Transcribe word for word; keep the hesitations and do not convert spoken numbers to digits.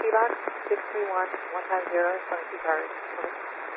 T-Box six three one one five zero, twenty-two cars.